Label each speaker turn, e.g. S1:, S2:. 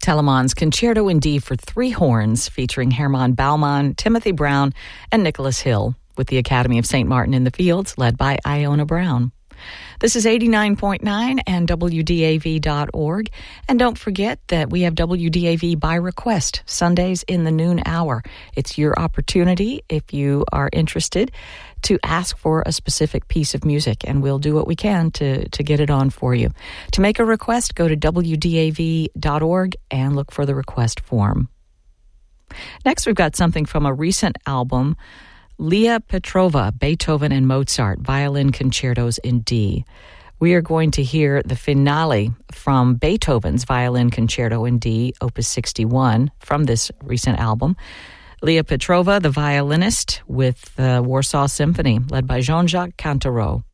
S1: Telemann's Concerto in D for three horns, featuring Hermann Baumann, Timothy Brown, and Nicholas Hill, with the Academy of St. Martin in the Fields, led by Iona Brown. This is 89.9 and WDAV.org. And don't forget that we have WDAV by request, Sundays in the noon hour. It's your opportunity, if you are interested, to ask for a specific piece of music, and we'll do what we can to get it on for you. To make a request, go to WDAV.org and look for the request form. Next, we've got something from a recent album, Leah Petrova, Beethoven and Mozart, Violin Concertos in D. We are going to hear the finale from Beethoven's Violin Concerto in D, Opus 61, from this recent album. Leah Petrova, the violinist, with the Warsaw Symphony, led by Jean-Jacques Cantereau.